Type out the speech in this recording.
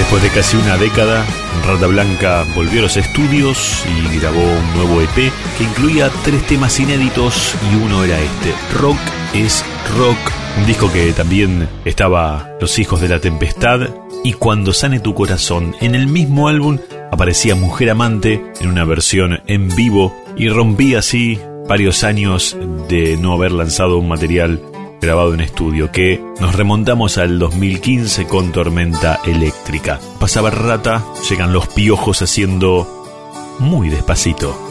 Después de casi una década, Rata Blanca volvió a los estudios y grabó un nuevo EP que incluía 3 temas inéditos y uno era este, Rock es Rock, un disco que también estaba Los Hijos de la Tempestad y Cuando Sane tu Corazón. En el mismo álbum aparecía Mujer Amante en una versión en vivo y rompía así varios años de no haber lanzado un material grabado en estudio, que nos remontamos al 2015 con Tormenta Eléctrica. Pasaba Rata, llegan Los Piojos haciendo Muy Despacito.